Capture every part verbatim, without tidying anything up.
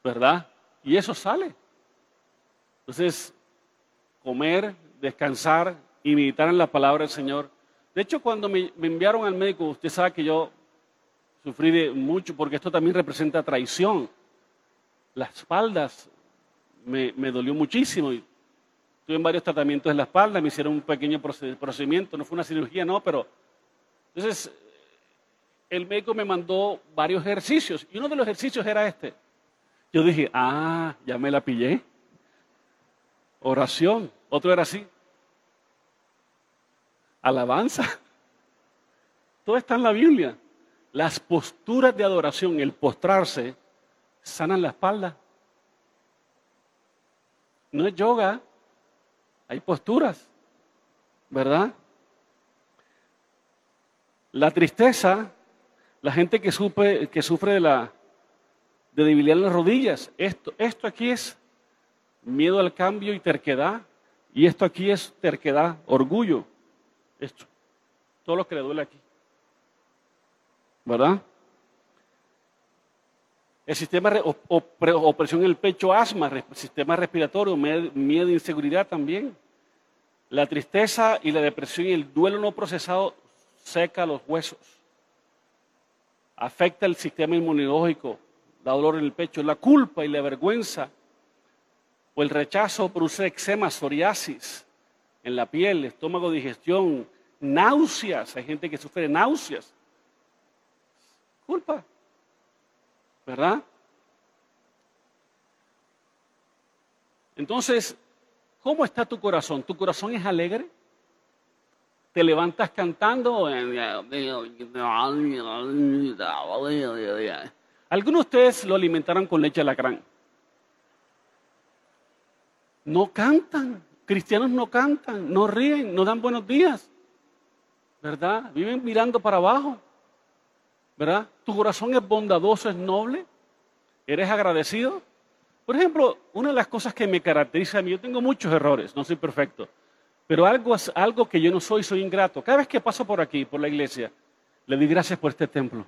¿verdad? Y eso sale. Entonces, comer, descansar y meditar en la palabra del Señor. De hecho, cuando me, me enviaron al médico, usted sabe que yo sufrí de mucho, porque esto también representa traición. Las espaldas me, me dolió muchísimo. Y tuve varios tratamientos en la espalda, me hicieron un pequeño procedimiento, no fue una cirugía, no, pero... Entonces, el médico me mandó varios ejercicios, y uno de los ejercicios era este. Yo dije, ah, ya me la pillé. Oración. Otro era así. Alabanza. Todo está en la Biblia. Las posturas de adoración, el postrarse, sanan la espalda. No es yoga, hay posturas, ¿verdad? La tristeza, la gente que sufre, que sufre de, la, de debilidad en las rodillas, esto, esto aquí es miedo al cambio y terquedad, y esto aquí es terquedad, orgullo, esto, todo lo que le duele aquí, ¿verdad? El sistema de opresión en el pecho, asma, sistema respiratorio, miedo e inseguridad también. La tristeza y la depresión y el duelo no procesado seca los huesos. Afecta el sistema inmunológico, da dolor en el pecho. La culpa y la vergüenza o el rechazo produce eczema, psoriasis en la piel, estómago, digestión, náuseas. Hay gente que sufre de náuseas. Culpa. ¿Verdad? Entonces, ¿cómo está tu corazón? ¿Tu corazón es alegre? ¿Te levantas cantando? Algunos de ustedes lo alimentaron con leche de alacrán. No cantan. Cristianos no cantan, no ríen, no dan buenos días. ¿Verdad? Viven mirando para abajo. ¿Verdad? ¿Tu corazón es bondadoso, es noble? ¿Eres agradecido? Por ejemplo, una de las cosas que me caracteriza a mí, yo tengo muchos errores, no soy perfecto, pero algo, algo que yo no soy, soy ingrato. Cada vez que paso por aquí, por la iglesia, le doy gracias por este templo.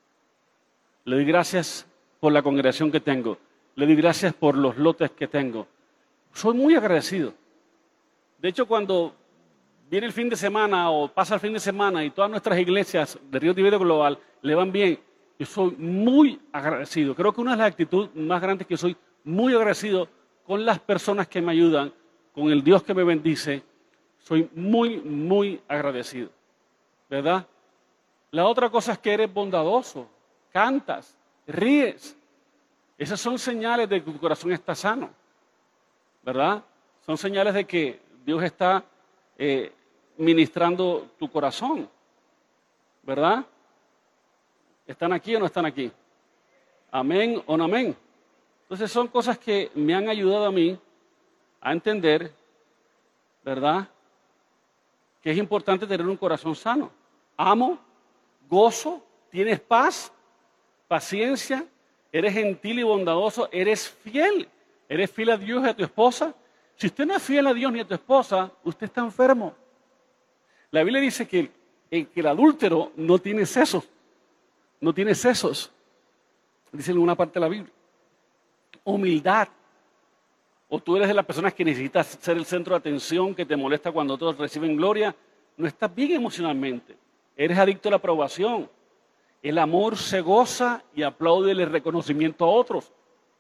Le doy gracias por la congregación que tengo. Le doy gracias por los lotes que tengo. Soy muy agradecido. De hecho, cuando viene el fin de semana o pasa el fin de semana y todas nuestras iglesias de Río Tiberio Global le van bien, yo soy muy agradecido. Creo que una de las actitudes más grandes es que yo soy muy agradecido con las personas que me ayudan, con el Dios que me bendice. Soy muy, muy agradecido. ¿Verdad? La otra cosa es que eres bondadoso, cantas, ríes. Esas son señales de que tu corazón está sano. ¿Verdad? Son señales de que Dios está eh, ministrando tu corazón. ¿Verdad? ¿Están aquí o no están aquí? ¿Amén o no amén? Entonces son cosas que me han ayudado a mí a entender, ¿verdad?, que es importante tener un corazón sano. Amo, gozo, tienes paz, paciencia, eres gentil y bondadoso, eres fiel. Eres fiel a Dios y a tu esposa. Si usted no es fiel a Dios ni a tu esposa, usted está enfermo. La Biblia dice que, que el adúltero no tiene sesos. No tiene sesos. Dice en una parte de la Biblia. Humildad. O tú eres de las personas que necesitas ser el centro de atención, que te molesta cuando otros reciben gloria. No estás bien emocionalmente. Eres adicto a la aprobación. El amor se goza y aplaude el reconocimiento a otros.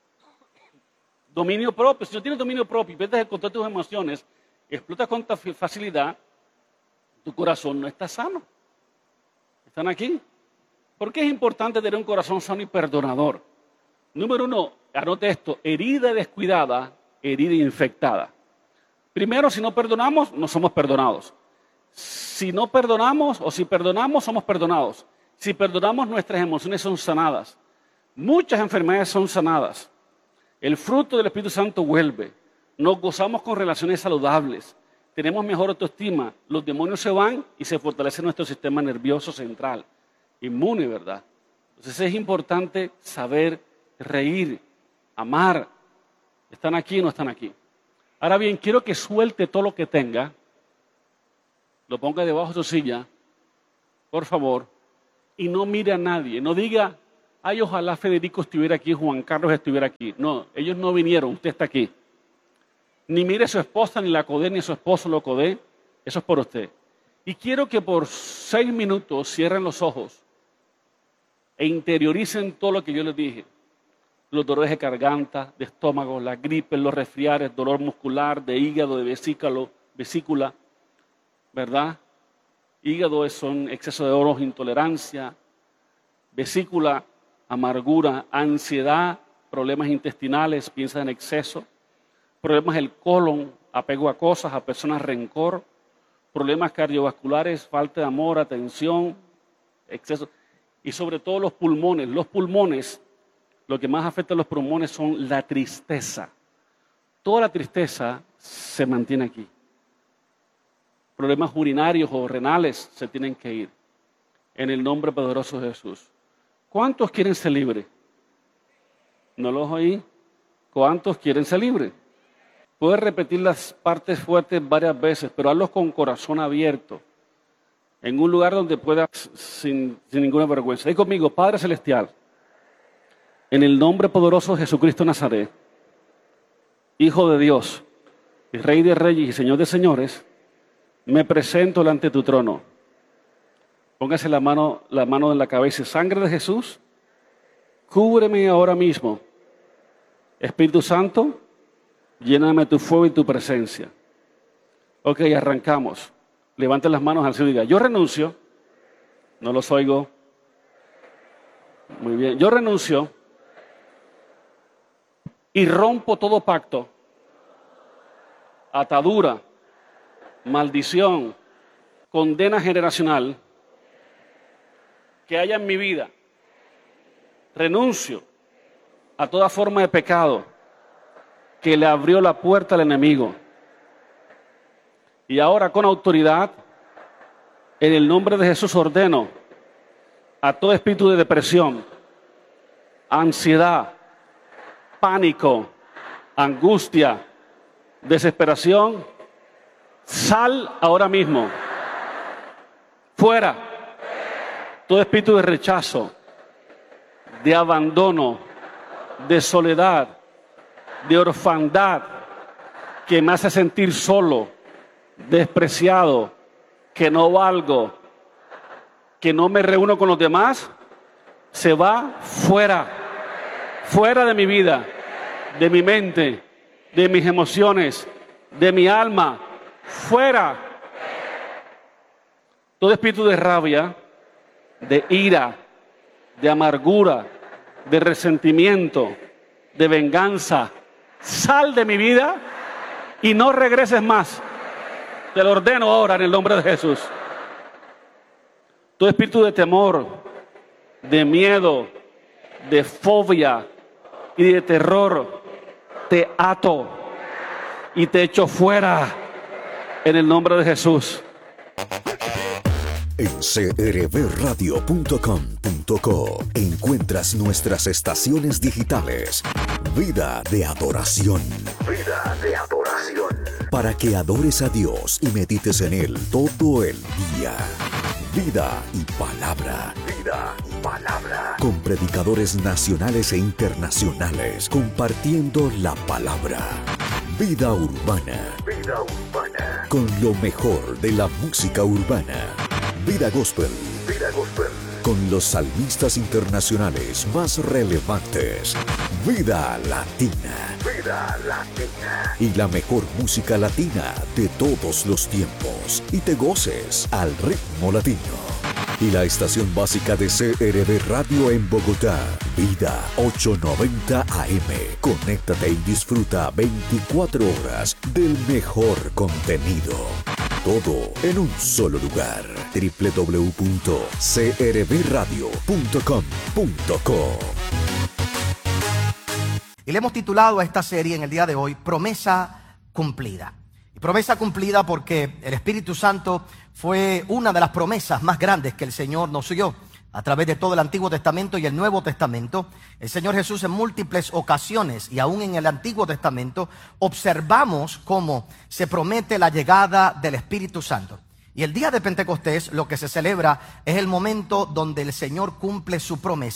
Dominio propio. Si no tienes dominio propio y pierdes el control de tus emociones, explotas con facilidad, tu corazón no está sano. ¿Están aquí? ¿Por qué es importante tener un corazón sano y perdonador? Número uno, anote esto, herida descuidada, herida infectada. Primero, si no perdonamos, no somos perdonados. Si no perdonamos o si perdonamos, somos perdonados. Si perdonamos, nuestras emociones son sanadas. Muchas enfermedades son sanadas. El fruto del Espíritu Santo vuelve. Nos gozamos con relaciones saludables. Tenemos mejor autoestima. Los demonios se van y se fortalece nuestro sistema nervioso central. Inmune, ¿verdad? Entonces es importante saber reír, amar. ¿Están aquí o no están aquí? Ahora bien, quiero que suelte todo lo que tenga. Lo ponga debajo de su silla, por favor. Y no mire a nadie. No diga, Ay, ojalá Federico estuviera aquí, Juan Carlos estuviera aquí. No, ellos no vinieron, usted está aquí. Ni mire a su esposa, ni la codé, ni a su esposo lo codé. Eso es por usted. Y quiero que por seis minutos cierren los ojos e interioricen todo lo que yo les dije. Los dolores de garganta, de estómago, la gripe, los resfriares, dolor muscular, de hígado, de vesículo, vesícula, ¿verdad? Hígado es un exceso de oro, intolerancia, vesícula, amargura, ansiedad, problemas intestinales, piensa en exceso, problemas del colon, apego a cosas, a personas, rencor, problemas cardiovasculares, falta de amor, atención, exceso, y sobre todo los pulmones. Los pulmones, lo que más afecta a los pulmones son la tristeza. Toda la tristeza se mantiene aquí. Problemas urinarios o renales se tienen que ir. En el nombre poderoso de Jesús. ¿Cuántos quieren ser libres? ¿No los oí? ¿Cuántos quieren ser libres? Puedes repetir las partes fuertes varias veces, pero hazlos con corazón abierto. En un lugar donde puedas sin, sin ninguna vergüenza. Ahí conmigo, Padre Celestial. En el nombre poderoso de Jesucristo Nazaret, Hijo de Dios, y Rey de Reyes y Señor de Señores, me presento delante de tu trono. Póngase la mano, la mano en la cabeza. Sangre de Jesús, cúbreme ahora mismo. Espíritu Santo, lléname tu fuego y tu presencia. Ok, arrancamos. Levante las manos al cielo y diga, yo renuncio. No los oigo. Muy bien, yo renuncio y rompo todo pacto, atadura, maldición, condena generacional que haya en mi vida. Renuncio a toda forma de pecado que le abrió la puerta al enemigo. Y ahora con autoridad, en el nombre de Jesús ordeno a todo espíritu de depresión, ansiedad, pánico, angustia, desesperación, sal ahora mismo. Fuera. Todo espíritu de rechazo, de abandono, de soledad, de orfandad, que me hace sentir solo, despreciado, que no valgo, que no me reúno con los demás, se va fuera, fuera de mi vida, de mi mente, de mis emociones, de mi alma, fuera. Todo espíritu de rabia, de ira, de amargura, de resentimiento, de venganza, sal de mi vida y no regreses más. Te lo ordeno ahora en el nombre de Jesús. Todo espíritu de temor, de miedo, de fobia y de terror, te ato y te echo fuera en el nombre de Jesús. En c r b radio punto com punto co encuentras nuestras estaciones digitales. Vida de adoración. Vida de adoración. Para que adores a Dios y medites en Él todo el día. Vida y palabra. Vida y palabra. Con predicadores nacionales e internacionales compartiendo la palabra. Vida urbana. Vida urbana. Con lo mejor de la música urbana. Vida Gospel. Vida Gospel. Con los salmistas internacionales más relevantes. Vida Latina. Vida Latina. Y la mejor música latina de todos los tiempos. Y te goces al ritmo latino. Y la estación básica de C R B Radio en Bogotá. Vida ochocientos noventa A M. Conéctate y disfruta veinticuatro horas del mejor contenido. Todo en un solo lugar. doble u doble u doble u punto c r b radio punto com punto co. Y le hemos titulado a esta serie en el día de hoy, Promesa Cumplida. Y promesa cumplida porque el Espíritu Santo fue una de las promesas más grandes que el Señor nos dio. A través de todo el Antiguo Testamento y el Nuevo Testamento, el Señor Jesús en múltiples ocasiones y aún en el Antiguo Testamento observamos cómo se promete la llegada del Espíritu Santo. Y el día de Pentecostés lo que se celebra es el momento donde el Señor cumple su promesa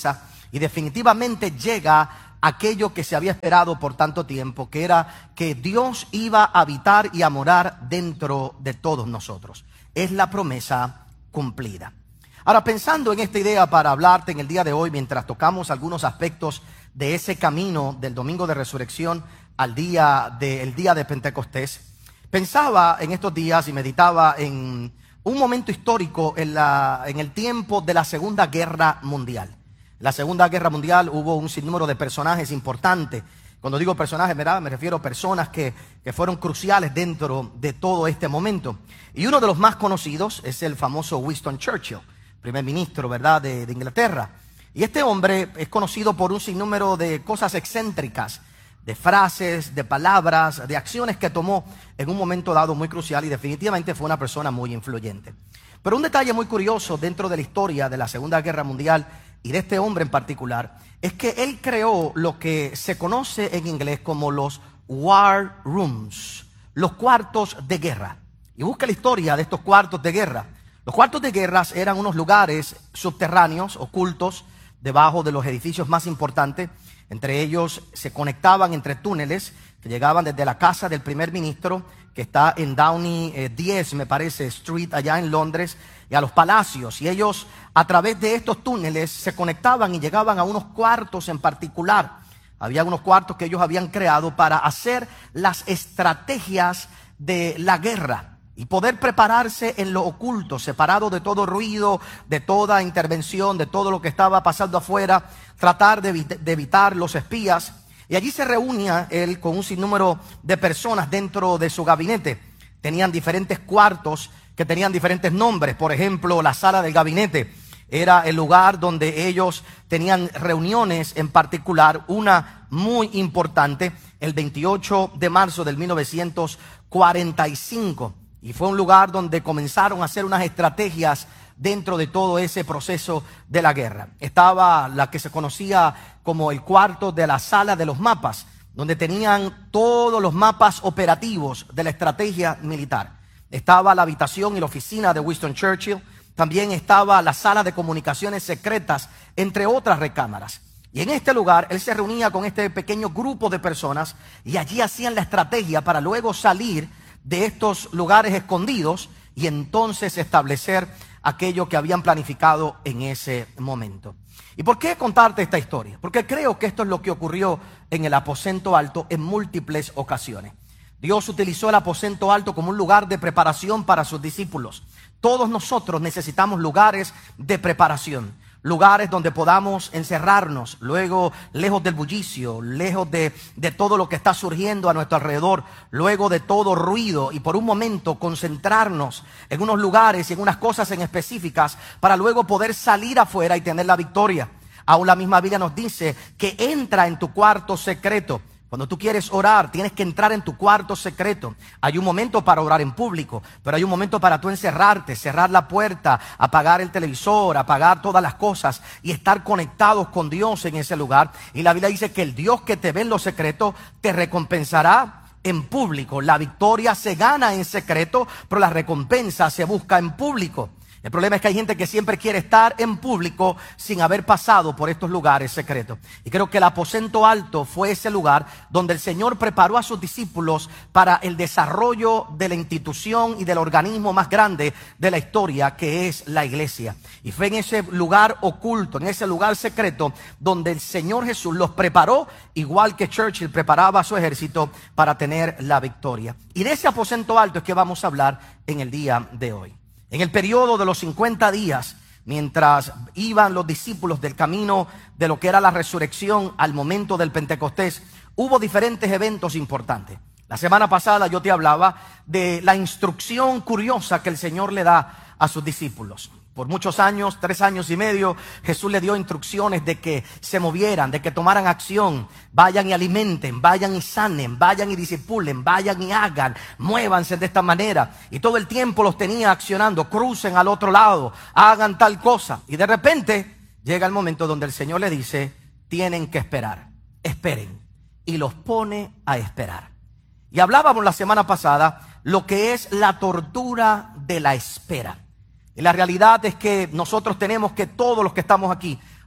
y definitivamente llega aquello que se había esperado por tanto tiempo, que era que Dios iba a habitar y a morar dentro de todos nosotros. Es la promesa cumplida. Ahora, pensando en esta idea para hablarte en el día de hoy, mientras tocamos algunos aspectos de ese camino del domingo de resurrección al día del día de Pentecostés, pensaba en estos días y meditaba en un momento histórico en, la, en el tiempo de la Segunda Guerra Mundial. En la Segunda Guerra Mundial hubo un sinnúmero de personajes importantes. Cuando digo personajes, ¿verdad?, me refiero a personas que, que fueron cruciales dentro de todo este momento. Y uno de los más conocidos es el famoso Winston Churchill, primer ministro, ¿verdad?, de, de Inglaterra. Y este hombre es conocido por un sinnúmero de cosas excéntricas, de frases, de palabras, de acciones que tomó en un momento dado muy crucial, y definitivamente fue una persona muy influyente. Pero un detalle muy curioso dentro de la historia de la Segunda Guerra Mundial y de este hombre en particular es que él creó lo que se conoce en inglés como los war rooms, los cuartos de guerra. Y busca la historia de estos cuartos de guerra. Los cuartos de guerra eran unos lugares subterráneos, ocultos, debajo de los edificios más importantes. Entre ellos se conectaban entre túneles que llegaban desde la casa del primer ministro, que está en Downey eh, diez, me parece, Street, allá en Londres, y a los palacios. Y ellos, a través de estos túneles, se conectaban y llegaban a unos cuartos en particular. Había unos cuartos que ellos habían creado para hacer las estrategias de la guerra y poder prepararse en lo oculto, separado de todo ruido, de toda intervención, de todo lo que estaba pasando afuera, tratar de, evit- de evitar los espías. Y allí se reunía él con un sinnúmero de personas dentro de su gabinete. Tenían diferentes cuartos que tenían diferentes nombres. Por ejemplo, la sala del gabinete era el lugar donde ellos tenían reuniones en particular, una muy importante, el veintiocho de marzo del mil novecientos cuarenta y cinco. Y fue un lugar donde comenzaron a hacer unas estrategias dentro de todo ese proceso de la guerra. Estaba la que se conocía como el cuarto de la sala de los mapas, donde tenían todos los mapas operativos de la estrategia militar. Estaba la habitación y la oficina de Winston Churchill. También estaba la sala de comunicaciones secretas, entre otras recámaras. Y en este lugar él se reunía con este pequeño grupo de personas y allí hacían la estrategia para luego salir de estos lugares escondidos y entonces establecer aquello que habían planificado en ese momento. ¿Y por qué contarte esta historia? Porque creo que esto es lo que ocurrió en el aposento alto en múltiples ocasiones. Dios utilizó el aposento alto como un lugar de preparación para sus discípulos. Todos nosotros necesitamos lugares de preparación, lugares donde podamos encerrarnos, luego lejos del bullicio, lejos de, de todo lo que está surgiendo a nuestro alrededor, luego de todo ruido, y por un momento concentrarnos en unos lugares y en unas cosas en específicas para luego poder salir afuera y tener la victoria. Aún la misma Biblia nos dice que entra en tu cuarto secreto. Cuando tú quieres orar, tienes que entrar en tu cuarto secreto. Hay un momento para orar en público, pero hay un momento para tú encerrarte, cerrar la puerta, apagar el televisor, apagar todas las cosas y estar conectados con Dios en ese lugar. Y la Biblia dice que el Dios que te ve en lo secreto te recompensará en público. La victoria se gana en secreto, pero la recompensa se busca en público. El problema es que hay gente que siempre quiere estar en público sin haber pasado por estos lugares secretos. Y creo que el aposento alto fue ese lugar donde el Señor preparó a sus discípulos para el desarrollo de la institución y del organismo más grande de la historia, que es la iglesia. Y fue en ese lugar oculto, en ese lugar secreto, donde el Señor Jesús los preparó, igual que Churchill preparaba a su ejército para tener la victoria. Y de ese aposento alto es que vamos a hablar en el día de hoy. En el periodo de los cincuenta días, mientras iban los discípulos del camino de lo que era la resurrección al momento del Pentecostés, hubo diferentes eventos importantes. La semana pasada yo te hablaba de la instrucción curiosa que el Señor le da a sus discípulos. Por muchos años, tres años y medio, Jesús le dio instrucciones de que se movieran, de que tomaran acción, vayan y alimenten, vayan y sanen, vayan y discipulen, vayan y hagan, muévanse de esta manera. Y todo el tiempo los tenía accionando, crucen al otro lado, hagan tal cosa. Y de repente llega el momento donde el Señor le dice, tienen que esperar, esperen. Y los pone a esperar. Y hablábamos la semana pasada lo que es la tortura de la espera. Y la realidad es que nosotros tenemos que, todos los que estamos aquí,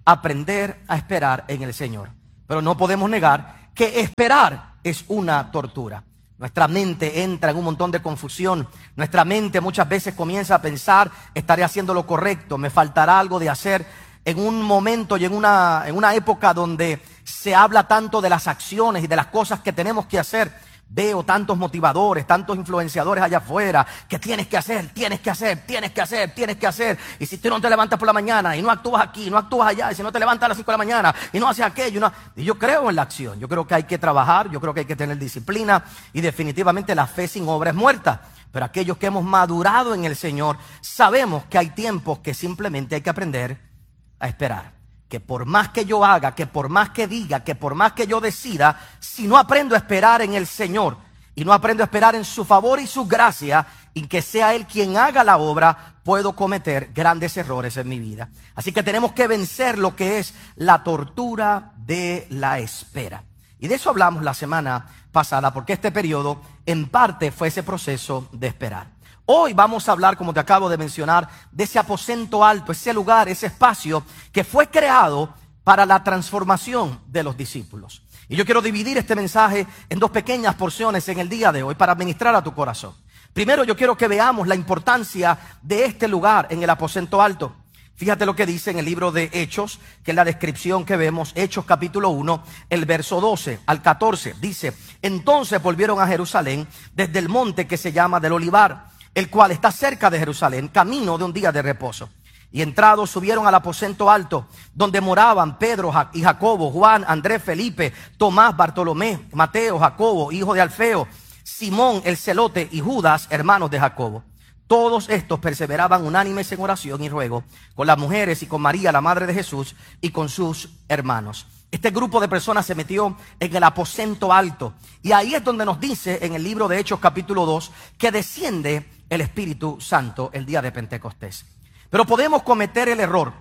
aprender a esperar en el Señor. Pero no podemos negar que esperar es una tortura. Nuestra mente entra en un montón de confusión. Nuestra mente muchas veces comienza a pensar, estaré haciendo lo correcto, me faltará algo de hacer. En un momento y en una, en una época donde se habla tanto de las acciones y de las cosas que tenemos que hacer, veo tantos motivadores, tantos influenciadores allá afuera, que tienes que hacer, tienes que hacer, tienes que hacer, tienes que hacer. Y si tú no te levantas por la mañana y no actúas aquí, no actúas allá, y si no te levantas a las cinco de la mañana y no haces aquello, no. Y yo creo en la acción, yo creo que hay que trabajar, yo creo que hay que tener disciplina, y definitivamente la fe sin obra es muerta. Pero aquellos que hemos madurado en el Señor sabemos que hay tiempos que simplemente hay que aprender a esperar. Que por más que yo haga, que por más que diga, que por más que yo decida, si no aprendo a esperar en el Señor y no aprendo a esperar en su favor y su gracia, y que sea Él quien haga la obra, puedo cometer grandes errores en mi vida. Así que tenemos que vencer lo que es la tortura de la espera. Y de eso hablamos la semana pasada, porque este periodo en parte fue ese proceso de esperar. Hoy vamos a hablar, como te acabo de mencionar, de ese aposento alto, ese lugar, ese espacio que fue creado para la transformación de los discípulos. Y yo quiero dividir este mensaje en dos pequeñas porciones en el día de hoy para ministrar a tu corazón. Primero, yo quiero que veamos la importancia de este lugar en el aposento alto. Fíjate lo que dice en el libro de Hechos, que es la descripción que vemos, Hechos capítulo uno, el verso doce al catorce. Dice: entonces volvieron a Jerusalén desde el monte que se llama del Olivar, el cual está cerca de Jerusalén, camino de un día de reposo. Y entrados subieron al aposento alto, donde moraban Pedro y Jacobo, Juan, Andrés, Felipe, Tomás, Bartolomé, Mateo, Jacobo, hijo de Alfeo, Simón el celote y Judas, hermanos de Jacobo. Todos estos perseveraban unánimes en oración y ruego con las mujeres y con María, la madre de Jesús, y con sus hermanos. Este grupo de personas se metió en el aposento alto, y ahí es donde nos dice en el libro de Hechos capítulo dos que desciende el Espíritu Santo el día de Pentecostés. Pero podemos cometer el error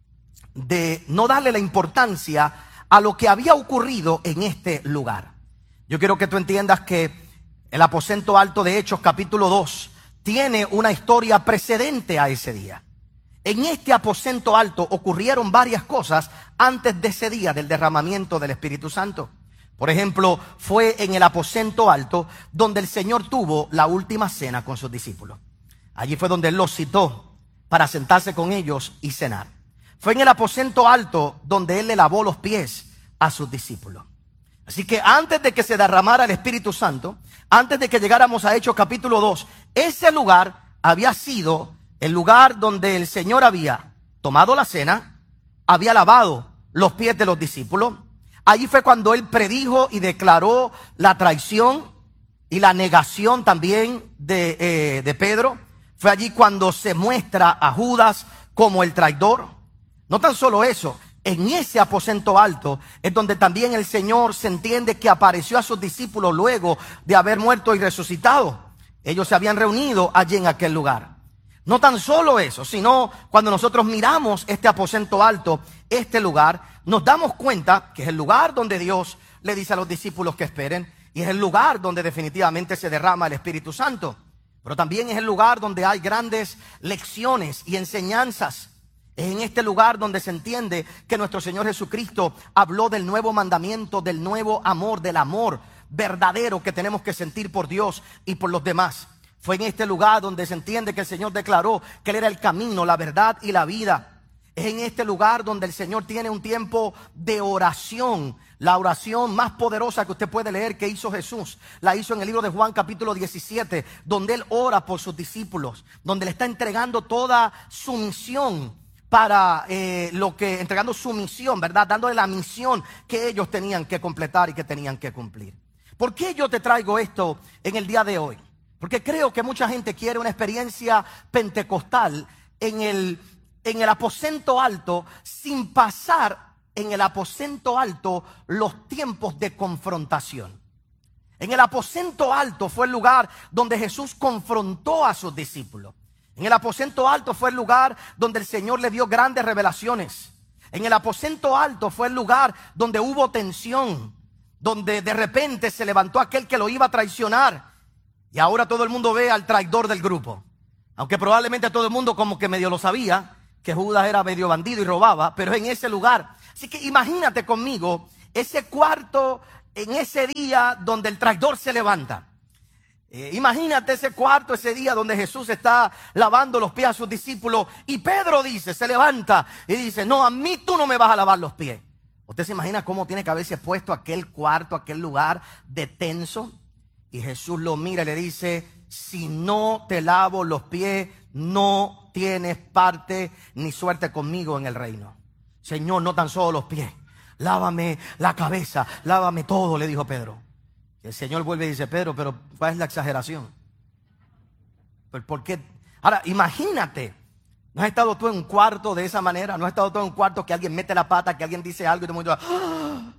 de no darle la importancia a lo que había ocurrido en este lugar. Yo quiero que tú entiendas que el aposento alto de Hechos capítulo dos tiene una historia precedente a ese día. En este aposento alto ocurrieron varias cosas antes de ese día del derramamiento del Espíritu Santo. Por ejemplo, fue en el aposento alto donde el Señor tuvo la última cena con sus discípulos. Allí fue donde Él los citó para sentarse con ellos y cenar. Fue en el aposento alto donde Él le lavó los pies a sus discípulos. Así que antes de que se derramara el Espíritu Santo, antes de que llegáramos a Hechos capítulo dos, ese lugar había sido el lugar donde el Señor había tomado la cena, había lavado los pies de los discípulos. Allí fue cuando Él predijo y declaró la traición y la negación también de, eh, de Pedro. Fue allí cuando se muestra a Judas como el traidor. No tan solo eso, en ese aposento alto es donde también el Señor se entiende que apareció a sus discípulos luego de haber muerto y resucitado. Ellos se habían reunido allí en aquel lugar. No tan solo eso, sino cuando nosotros miramos este aposento alto, este lugar, nos damos cuenta que es el lugar donde Dios le dice a los discípulos que esperen, y es el lugar donde definitivamente se derrama el Espíritu Santo. Pero también es el lugar donde hay grandes lecciones y enseñanzas. Es en este lugar donde se entiende que nuestro Señor Jesucristo habló del nuevo mandamiento, del nuevo amor, del amor verdadero que tenemos que sentir por Dios y por los demás. Fue en este lugar donde se entiende que el Señor declaró que Él era el camino, la verdad y la vida. Es en este lugar donde el Señor tiene un tiempo de oración. La oración más poderosa que usted puede leer que hizo Jesús, la hizo en el libro de Juan capítulo diecisiete, donde Él ora por sus discípulos, donde le está entregando toda su misión para eh, lo que, entregando su misión, ¿verdad? Dándole la misión que ellos tenían que completar y que tenían que cumplir. ¿Por qué yo te traigo esto en el día de hoy? Porque creo que mucha gente quiere una experiencia pentecostal en el, en el aposento alto, sin pasar en el aposento alto los tiempos de confrontación. En el aposento alto fue el lugar donde Jesús confrontó a sus discípulos. En el aposento alto fue el lugar donde el Señor le dio grandes revelaciones. En el aposento alto fue el lugar donde hubo tensión, donde de repente se levantó aquel que lo iba a traicionar. Y ahora todo el mundo ve al traidor del grupo. Aunque probablemente todo el mundo como que medio lo sabía, que Judas era medio bandido y robaba, pero en ese lugar. Así que imagínate conmigo ese cuarto en ese día donde el traidor se levanta. Eh, imagínate ese cuarto, ese día donde Jesús está lavando los pies a sus discípulos y Pedro dice, se levanta y dice, no, a mí tú no me vas a lavar los pies. ¿Usted se imagina cómo tiene que haberse puesto aquel cuarto, aquel lugar de tenso? Y Jesús lo mira y le dice, si no te lavo los pies, no tienes parte ni suerte conmigo en el reino. Señor, no tan solo los pies, lávame la cabeza, lávame todo, le dijo Pedro. El Señor vuelve y dice, Pedro, pero ¿cuál es la exageración? ¿Por qué? Ahora, imagínate, ¿no has estado tú en un cuarto de esa manera? ¿No has estado tú en un cuarto que alguien mete la pata, que alguien dice algo y todo el mundo ¡ah!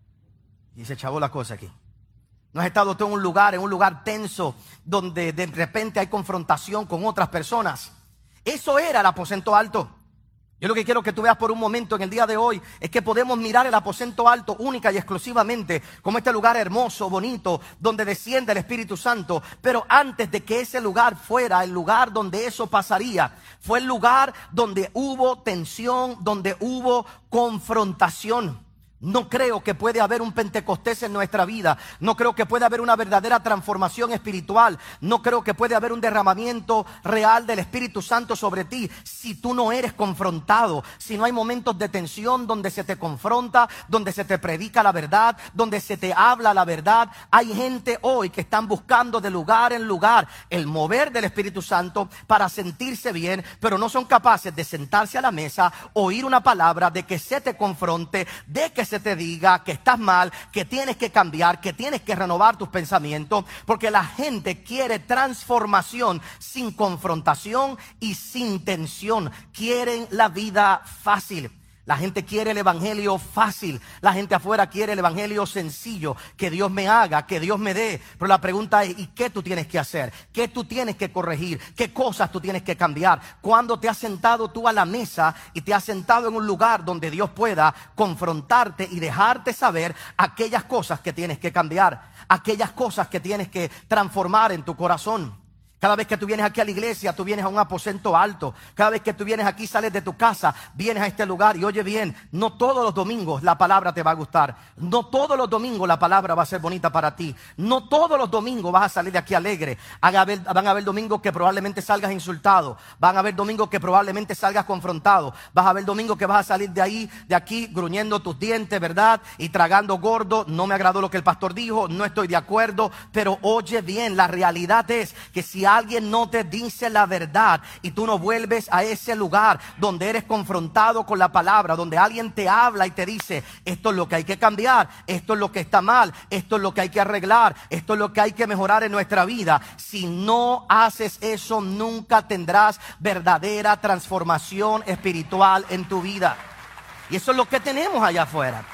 Y se chavó la cosa aquí? ¿No has estado tú en un lugar, en un lugar tenso, donde de repente hay confrontación con otras personas? Eso era el aposento alto. Yo lo que quiero que tú veas por un momento en el día de hoy es que podemos mirar el aposento alto única y exclusivamente como este lugar hermoso, bonito, donde desciende el Espíritu Santo. Pero antes de que ese lugar fuera el lugar donde eso pasaría, fue el lugar donde hubo tensión, donde hubo confrontación. No creo que puede haber un Pentecostés en nuestra vida. No creo que puede haber una verdadera transformación espiritual. No creo que puede haber un derramamiento real del Espíritu Santo sobre ti si tú no eres confrontado. Si no hay momentos de tensión donde se te confronta, donde se te predica la verdad, donde se te habla la verdad. Hay gente hoy que están buscando de lugar en lugar el mover del Espíritu Santo para sentirse bien, pero no son capaces de sentarse a la mesa, oír una palabra, de que se te confronte, de que se te diga que estás mal, que tienes que cambiar, que tienes que renovar tus pensamientos, porque la gente quiere transformación sin confrontación y sin tensión. Quieren la vida fácil. La gente quiere el evangelio fácil. La gente afuera quiere el evangelio sencillo. Que Dios me haga, que Dios me dé. Pero la pregunta es, ¿y qué tú tienes que hacer? ¿Qué tú tienes que corregir? ¿Qué cosas tú tienes que cambiar? ¿Cuándo te has sentado tú a la mesa y te has sentado en un lugar donde Dios pueda confrontarte y dejarte saber aquellas cosas que tienes que cambiar? Aquellas cosas que tienes que transformar en tu corazón. Cada vez que tú vienes aquí a la iglesia, tú vienes a un aposento alto. Cada vez que tú vienes aquí, sales de tu casa, vienes a este lugar. Y oye bien, no todos los domingos la palabra te va a gustar. No todos los domingos la palabra va a ser bonita para ti. No todos los domingos vas a salir de aquí alegre. Van a haber, van a haber domingos que probablemente salgas insultado. Van a haber domingos que probablemente salgas confrontado. Vas a haber domingos que vas a salir de ahí, de aquí, gruñendo tus dientes, ¿verdad? Y tragando gordo. No me agradó lo que el pastor dijo, no estoy de acuerdo. Pero oye bien, la realidad es que si alguien no te dice la verdad y tú no vuelves a ese lugar donde eres confrontado con la palabra, donde alguien te habla y te dice, esto es lo que hay que cambiar, esto es lo que está mal, esto es lo que hay que arreglar, esto es lo que hay que mejorar en nuestra vida. Si no haces eso, nunca tendrás verdadera transformación espiritual en tu vida. Y eso es lo que tenemos allá afuera.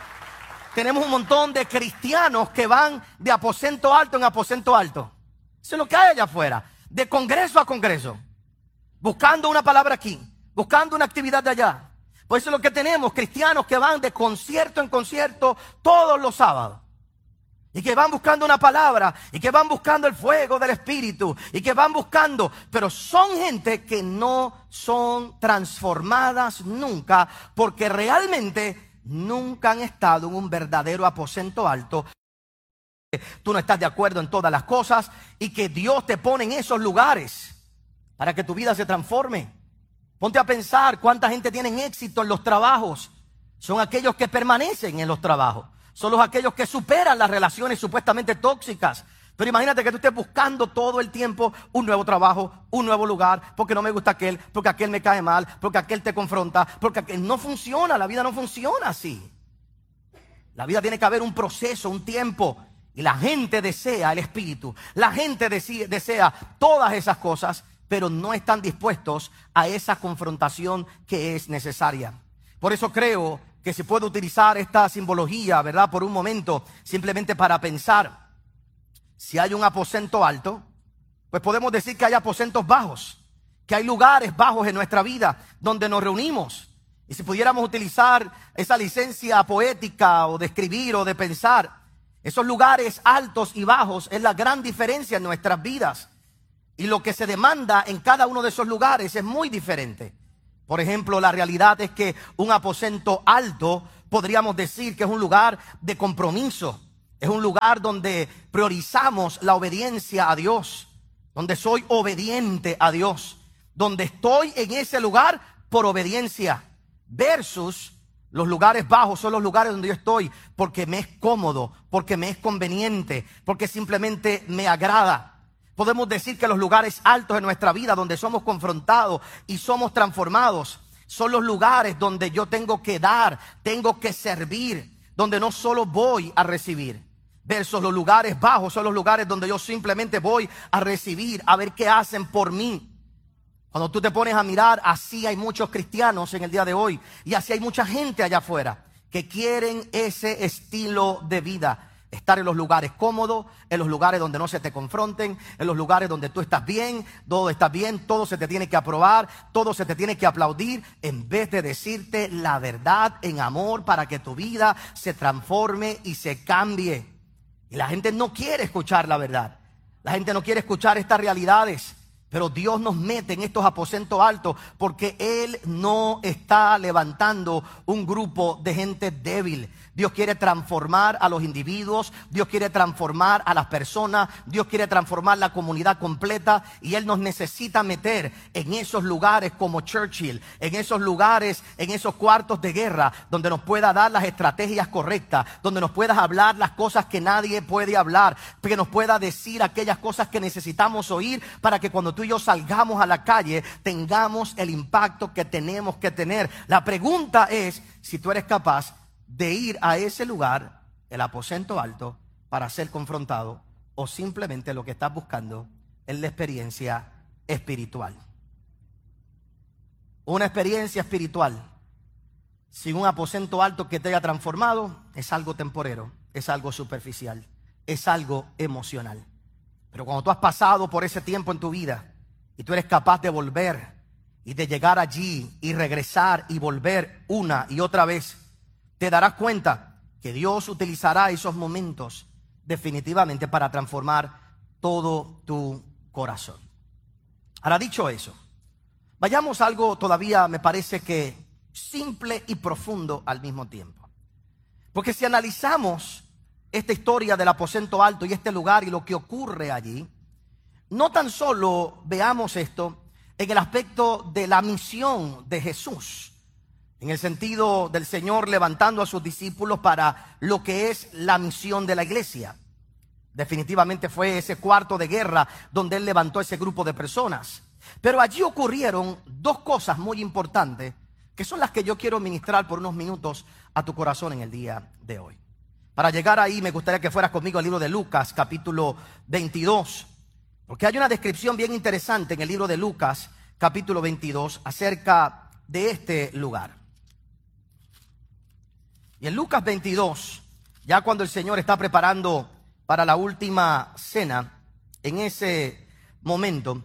Tenemos un montón de cristianos que van de aposento alto en aposento alto. Eso es lo que hay allá afuera, de congreso a congreso, buscando una palabra aquí, buscando una actividad de allá. Pues eso es lo que tenemos, cristianos que van de concierto en concierto todos los sábados. Y que van buscando una palabra, y que van buscando el fuego del Espíritu, y que van buscando, pero son gente que no son transformadas nunca, porque realmente nunca han estado en un verdadero aposento alto. Tú no estás de acuerdo en todas las cosas y que Dios te pone en esos lugares para que tu vida se transforme. Ponte a pensar cuánta gente tiene éxito en los trabajos. Son aquellos que permanecen en los trabajos. Son los aquellos que superan las relaciones supuestamente tóxicas. Pero imagínate que tú estés buscando todo el tiempo un nuevo trabajo, un nuevo lugar, porque no me gusta aquel, porque aquel me cae mal, porque aquel te confronta, porque aquel no funciona. La vida no funciona así. La vida tiene que haber un proceso, un tiempo. Y la gente desea el Espíritu, la gente desea todas esas cosas, pero no están dispuestos a esa confrontación que es necesaria. Por eso creo que se puede utilizar esta simbología, ¿verdad? Por un momento, simplemente para pensar. Si hay un aposento alto, pues podemos decir que hay aposentos bajos, que hay lugares bajos en nuestra vida donde nos reunimos. Y si pudiéramos utilizar esa licencia poética o de escribir o de pensar, esos lugares altos y bajos es la gran diferencia en nuestras vidas. Y lo que se demanda en cada uno de esos lugares es muy diferente. Por ejemplo, la realidad es que un aposento alto podríamos decir que es un lugar de compromiso. Es un lugar donde priorizamos la obediencia a Dios, donde soy obediente a Dios, donde estoy en ese lugar por obediencia, versus los lugares bajos son los lugares donde yo estoy porque me es cómodo, porque me es conveniente, porque simplemente me agrada. Podemos decir que los lugares altos en nuestra vida, donde somos confrontados y somos transformados, son los lugares donde yo tengo que dar, tengo que servir, donde no solo voy a recibir. Versus los lugares bajos son los lugares donde yo simplemente voy a recibir, a ver qué hacen por mí. Cuando tú te pones a mirar, así hay muchos cristianos en el día de hoy, y así hay mucha gente allá afuera que quieren ese estilo de vida. Estar en los lugares cómodos, en los lugares donde no se te confronten, en los lugares donde tú estás bien, todo está bien, todo se te tiene que aprobar, todo se te tiene que aplaudir, en vez de decirte la verdad en amor para que tu vida se transforme y se cambie. Y la gente no quiere escuchar la verdad. La gente no quiere escuchar estas realidades. Pero Dios nos mete en estos aposentos altos porque Él no está levantando un grupo de gente débil. Dios quiere transformar a los individuos, Dios quiere transformar a las personas, Dios quiere transformar la comunidad completa, y Él nos necesita meter en esos lugares como Churchill, en esos lugares, en esos cuartos de guerra, donde nos pueda dar las estrategias correctas, donde nos pueda hablar las cosas que nadie puede hablar, que nos pueda decir aquellas cosas que necesitamos oír para que cuando tú y yo salgamos a la calle tengamos el impacto que tenemos que tener. La pregunta es si tú eres capaz de ir a ese lugar, el aposento alto, para ser confrontado, o simplemente lo que estás buscando es la experiencia espiritual. Una experiencia espiritual sin un aposento alto que te haya transformado es algo temporero, es algo superficial, es algo emocional. Pero cuando tú has pasado por ese tiempo en tu vida y tú eres capaz de volver y de llegar allí y regresar y volver una y otra vez, te darás cuenta que Dios utilizará esos momentos definitivamente para transformar todo tu corazón. Ahora, dicho eso, vayamos a algo todavía, me parece que simple y profundo al mismo tiempo. Porque si analizamos esta historia del aposento alto y este lugar y lo que ocurre allí, no tan solo veamos esto en el aspecto de la misión de Jesús, en el sentido del Señor levantando a sus discípulos para lo que es la misión de la iglesia. Definitivamente fue ese cuarto de guerra donde Él levantó ese grupo de personas. Pero allí ocurrieron dos cosas muy importantes, que son las que yo quiero ministrar por unos minutos a tu corazón en el día de hoy. Para llegar ahí me gustaría que fueras conmigo al libro de Lucas, capítulo veintidós. Porque hay una descripción bien interesante en el libro de Lucas, capítulo veintidós, acerca de este lugar. Y en Lucas veintidós, ya cuando el Señor está preparando para la última cena, en ese momento,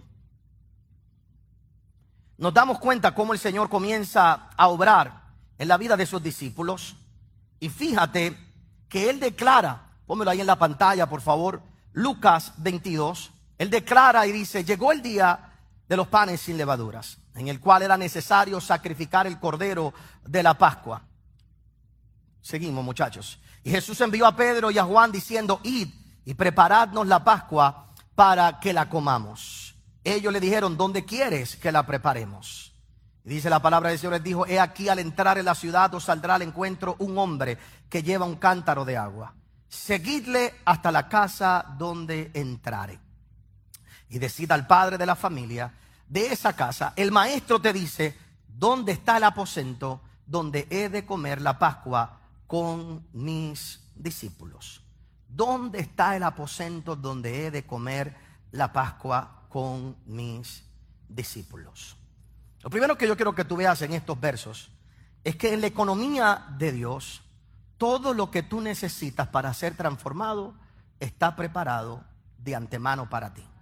nos damos cuenta cómo el Señor comienza a obrar en la vida de sus discípulos. Y fíjate que Él declara, pónmelo ahí en la pantalla por favor, Lucas veintidós, Él declara y dice: llegó el día de los panes sin levaduras, en el cual era necesario sacrificar el cordero de la Pascua. Seguimos, muchachos. Y Jesús envió a Pedro y a Juan diciendo: id y preparadnos la Pascua para que la comamos. Ellos le dijeron: ¿dónde quieres que la preparemos? Y dice la palabra del Señor, les dijo: he aquí, al entrar en la ciudad os saldrá al encuentro un hombre que lleva un cántaro de agua. Seguidle hasta la casa donde entrare. Y decid al padre de la familia de esa casa: el maestro te dice, ¿dónde está el aposento donde he de comer la Pascua con mis discípulos? ¿Dónde está el aposento donde he de comer la Pascua con mis discípulos? Lo primero que yo quiero que tú veas en estos versos es que en la economía de Dios, todo lo que tú necesitas para ser transformado está preparado de antemano para ti.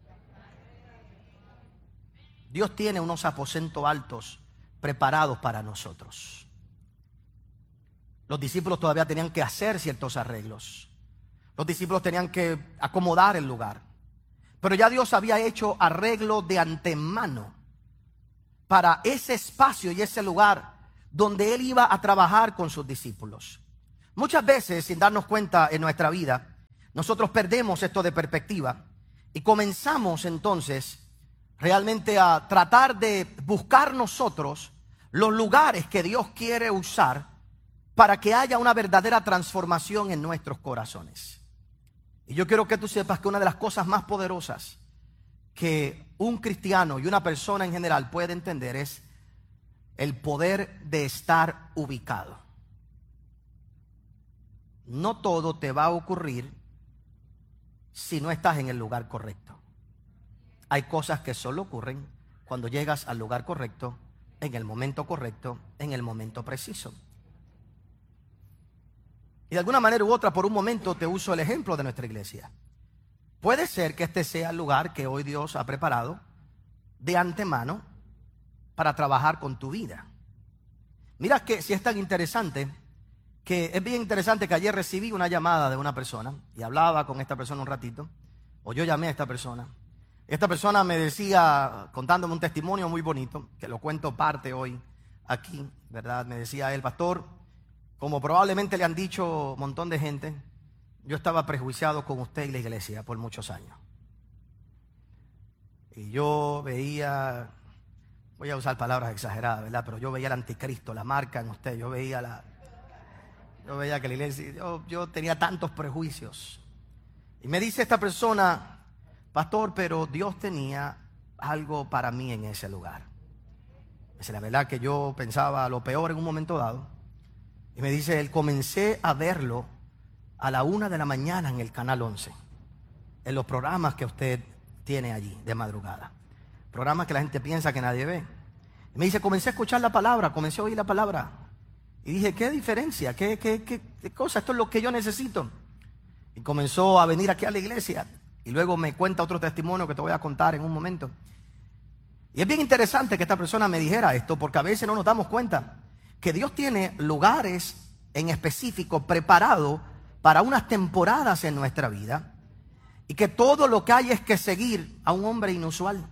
Dios tiene unos aposentos altos preparados para nosotros. Los discípulos todavía tenían que hacer ciertos arreglos. Los discípulos tenían que acomodar el lugar. Pero ya Dios había hecho arreglo de antemano para ese espacio y ese lugar donde Él iba a trabajar con sus discípulos. Muchas veces, sin darnos cuenta en nuestra vida, nosotros perdemos esto de perspectiva y comenzamos entonces realmente a tratar de buscar nosotros los lugares que Dios quiere usar para que haya una verdadera transformación en nuestros corazones. Y yo quiero que tú sepas que una de las cosas más poderosas que un cristiano y una persona en general puede entender es el poder de estar ubicado. No todo te va a ocurrir si no estás en el lugar correcto. Hay cosas que solo ocurren cuando llegas al lugar correcto, en el momento correcto, en el momento preciso. Y de alguna manera u otra, por un momento te uso el ejemplo de nuestra iglesia. Puede ser que este sea el lugar que hoy Dios ha preparado de antemano para trabajar con tu vida. Mira que si es tan interesante, que es bien interesante que ayer recibí una llamada de una persona y hablaba con esta persona un ratito, o yo llamé a esta persona. Esta persona me decía, contándome un testimonio muy bonito, que lo cuento parte hoy aquí, ¿verdad? Me decía él, pastor, como probablemente le han dicho un montón de gente, yo estaba prejuiciado con usted y la iglesia por muchos años. Y yo veía, voy a usar palabras exageradas, ¿verdad? Pero yo veía el anticristo, la marca en usted, yo veía la... Yo veía que la iglesia, yo, yo tenía tantos prejuicios. Y me dice esta persona, pastor, pero Dios tenía algo para mí en ese lugar. Dice, la verdad que yo pensaba lo peor en un momento dado. Y me dice, él comencé a verlo a la una de la mañana en el Canal once, en los programas que usted tiene allí de madrugada. Programas que la gente piensa que nadie ve. Y me dice, comencé a escuchar la palabra, comencé a oír la palabra. Y dije, ¿qué diferencia? ¿Qué, qué, qué, qué cosa? Esto es lo que yo necesito. Y comenzó a venir aquí a la iglesia. Y luego me cuenta otro testimonio que te voy a contar en un momento. Y es bien interesante que esta persona me dijera esto, porque a veces no nos damos cuenta que Dios tiene lugares en específico preparados para unas temporadas en nuestra vida. Y que todo lo que hay es que seguir a un hombre inusual.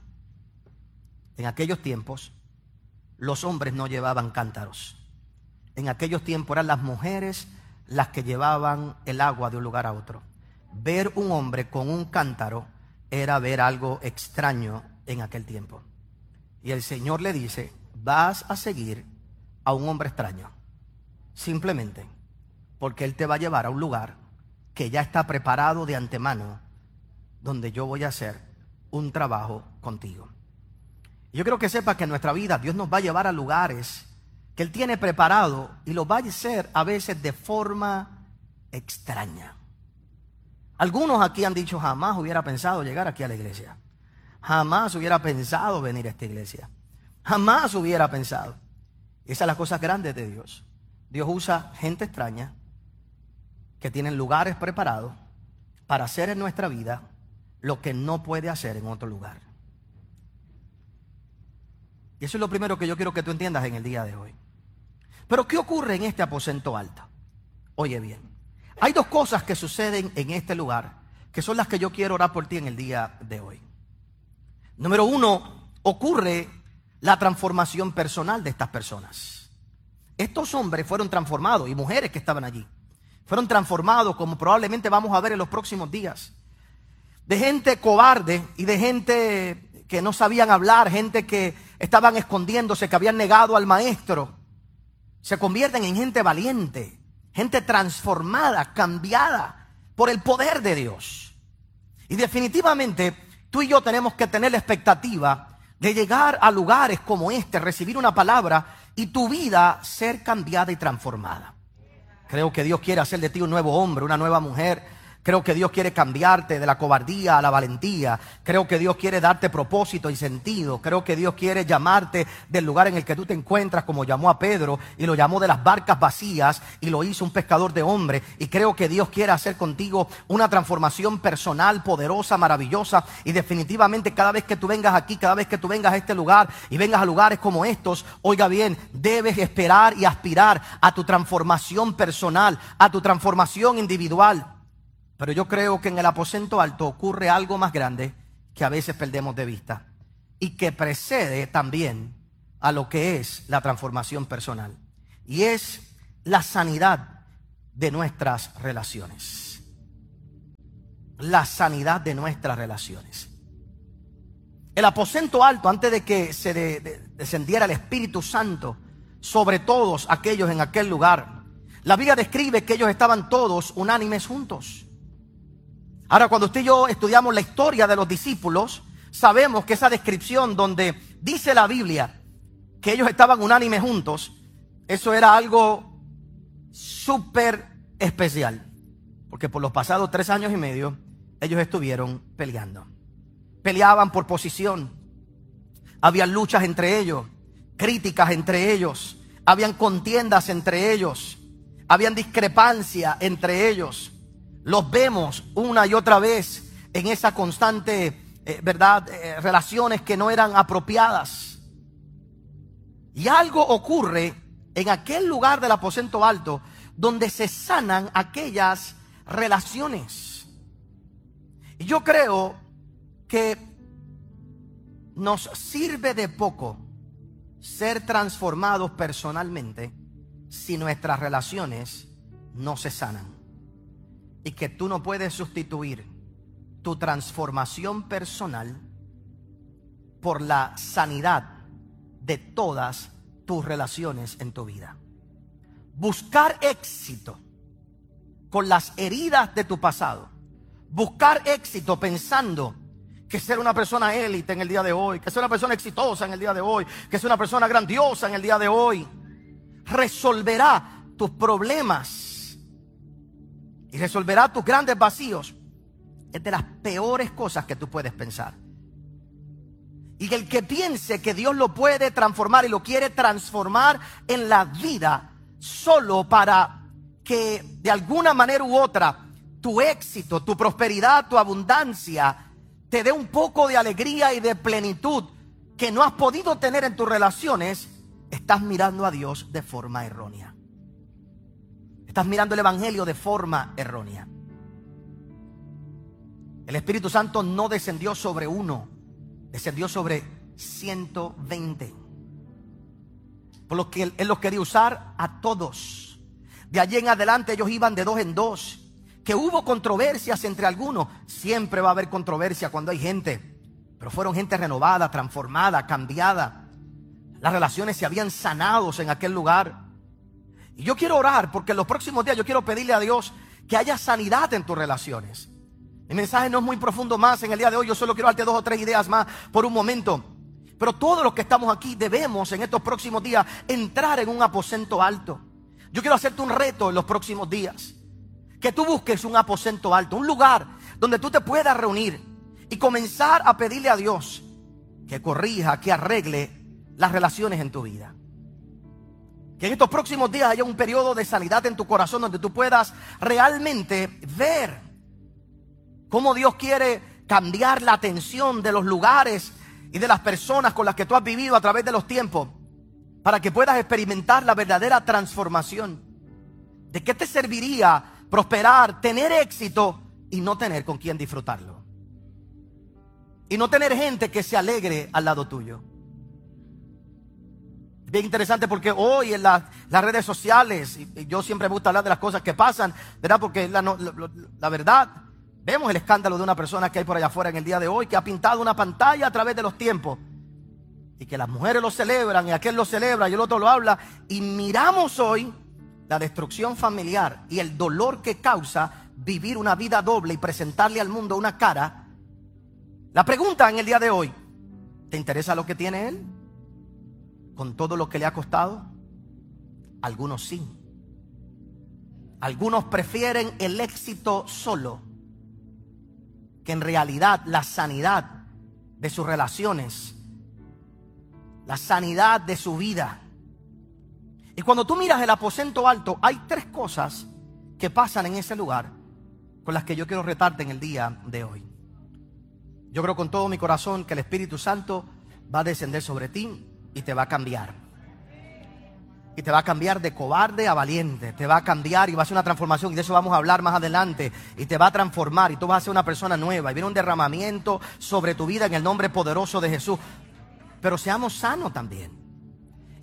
En aquellos tiempos, los hombres no llevaban cántaros. En aquellos tiempos eran las mujeres las que llevaban el agua de un lugar a otro. Ver un hombre con un cántaro era ver algo extraño en aquel tiempo. Y el Señor le dice, vas a seguir a un hombre extraño. Simplemente porque Él te va a llevar a un lugar que ya está preparado de antemano, donde yo voy a hacer un trabajo contigo. Y yo quiero que sepas que en nuestra vida Dios nos va a llevar a lugares que Él tiene preparado y lo va a hacer a veces de forma extraña. Algunos aquí han dicho, jamás hubiera pensado llegar aquí a la iglesia. Jamás hubiera pensado venir a esta iglesia. Jamás hubiera pensado. Esas son las cosas grandes de Dios. Dios usa gente extraña que tienen lugares preparados para hacer en nuestra vida lo que no puede hacer en otro lugar. Y eso es lo primero que yo quiero que tú entiendas en el día de hoy. Pero ¿qué ocurre en este aposento alto? Oye bien, hay dos cosas que suceden en este lugar que son las que yo quiero orar por ti en el día de hoy. Número uno, ocurre la transformación personal de estas personas. Estos hombres fueron transformados y mujeres que estaban allí fueron transformados, como probablemente vamos a ver en los próximos días, de gente cobarde y de gente que no sabían hablar, gente que estaban escondiéndose, que habían negado al maestro. Se convierten en gente valiente, gente transformada, cambiada por el poder de Dios. Y definitivamente tú y yo tenemos que tener la expectativa de llegar a lugares como este, recibir una palabra y tu vida ser cambiada y transformada. Creo que Dios quiere hacer de ti un nuevo hombre, una nueva mujer. Creo que Dios quiere cambiarte de la cobardía a la valentía. Creo que Dios quiere darte propósito y sentido. Creo que Dios quiere llamarte del lugar en el que tú te encuentras, como llamó a Pedro, y lo llamó de las barcas vacías y lo hizo un pescador de hombres. Y creo que Dios quiere hacer contigo una transformación personal, poderosa, maravillosa. Y definitivamente cada vez que tú vengas aquí, cada vez que tú vengas a este lugar y vengas a lugares como estos, oiga bien, debes esperar y aspirar a tu transformación personal, a tu transformación individual. Pero yo creo que en el aposento alto ocurre algo más grande que a veces perdemos de vista y que precede también a lo que es la transformación personal. Y es la sanidad de nuestras relaciones. La sanidad de nuestras relaciones. El aposento alto, antes de que se de, de, descendiera el Espíritu Santo sobre todos aquellos en aquel lugar, la Biblia describe que ellos estaban todos unánimes juntos. Ahora, cuando usted y yo estudiamos la historia de los discípulos, sabemos que esa descripción donde dice la Biblia que ellos estaban unánimes juntos, eso era algo súper especial. Porque por los pasados tres años y medio, ellos estuvieron peleando. Peleaban por posición. Había luchas entre ellos, críticas entre ellos, habían contiendas entre ellos, habían discrepancia entre ellos. Los vemos una y otra vez en esa constante, eh, verdad, eh, relaciones que no eran apropiadas. Y algo ocurre en aquel lugar del aposento alto donde se sanan aquellas relaciones. Y yo creo que nos sirve de poco ser transformados personalmente si nuestras relaciones no se sanan. Y que tú no puedes sustituir tu transformación personal por la sanidad de todas tus relaciones en tu vida. Buscar éxito con las heridas de tu pasado. Buscar éxito pensando que ser una persona élite en el día de hoy, que ser una persona exitosa en el día de hoy, que ser una persona grandiosa en el día de hoy, resolverá tus problemas y resolverá tus grandes vacíos. Es de las peores cosas que tú puedes pensar. Y el que piense que Dios lo puede transformar y lo quiere transformar en la vida solo para que de alguna manera u otra tu éxito, tu prosperidad, tu abundancia te dé un poco de alegría y de plenitud que no has podido tener en tus relaciones, estás mirando a Dios de forma errónea. Estás mirando el Evangelio de forma errónea. El Espíritu Santo no descendió sobre uno, descendió sobre ciento veinte. Por lo que Él los quería usar a todos. De allí en adelante ellos iban de dos en dos. Que hubo controversias entre algunos. Siempre va a haber controversia cuando hay gente. Pero fueron gente renovada, transformada, cambiada. Las relaciones se habían sanado en aquel lugar. Y yo quiero orar porque en los próximos días yo quiero pedirle a Dios que haya sanidad en tus relaciones. Mi mensaje no es muy profundo más en el día de hoy. Yo solo quiero darte dos o tres ideas más por un momento. Pero todos los que estamos aquí debemos en estos próximos días entrar en un aposento alto. Yo quiero hacerte un reto en los próximos días. Que tú busques un aposento alto, un lugar donde tú te puedas reunir y comenzar a pedirle a Dios que corrija, que arregle las relaciones en tu vida. Que en estos próximos días haya un periodo de sanidad en tu corazón donde tú puedas realmente ver cómo Dios quiere cambiar la atención de los lugares y de las personas con las que tú has vivido a través de los tiempos, para que puedas experimentar la verdadera transformación. ¿De qué te serviría prosperar, tener éxito y no tener con quién disfrutarlo? Y no tener gente que se alegre al lado tuyo. Bien interesante porque hoy en la, las redes sociales, y yo siempre me gusta hablar de las cosas que pasan, ¿verdad? Porque la, la, la verdad, vemos el escándalo de una persona que hay por allá afuera en el día de hoy, que ha pintado una pantalla a través de los tiempos. Y que las mujeres lo celebran, y aquel lo celebra, y el otro lo habla. Y miramos hoy la destrucción familiar y el dolor que causa vivir una vida doble y presentarle al mundo una cara. La pregunta en el día de hoy: ¿te interesa lo que tiene él? ¿Con todo lo que le ha costado? Algunos sí. Algunos prefieren el éxito solo, que en realidad la sanidad de sus relaciones, la sanidad de su vida. Y cuando tú miras el aposento alto, hay tres cosas que pasan en ese lugar con las que yo quiero retarte en el día de hoy. Yo creo con todo mi corazón que el Espíritu Santo va a descender sobre ti y te va a cambiar. Y te va a cambiar de cobarde a valiente. Te va a cambiar y va a ser una transformación. Y de eso vamos a hablar más adelante. Y te va a transformar y tú vas a ser una persona nueva. Y viene un derramamiento sobre tu vida en el nombre poderoso de Jesús. Pero seamos sanos también.